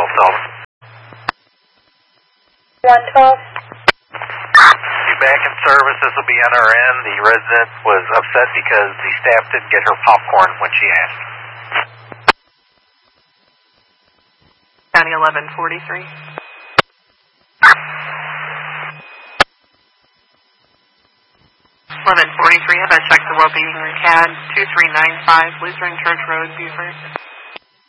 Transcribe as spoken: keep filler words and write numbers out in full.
Sullivan. one twelve. Be back in service. This will be N R N. The resident was upset because the staff didn't get her popcorn when she asked. County eleven forty-three. eleven forty-three, have I checked the well-being C A D two three nine five Lutheran Church Road, Beaufort?